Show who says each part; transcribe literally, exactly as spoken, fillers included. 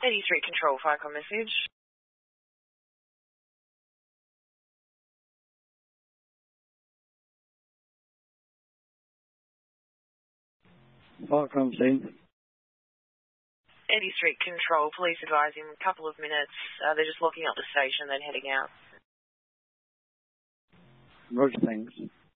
Speaker 1: eighty-three Control, Firecon message.
Speaker 2: Firecon scene.
Speaker 1: eighty-three Control, police advising a couple of minutes. Uh, they're just locking up the station, then heading out.
Speaker 2: Roger, thanks.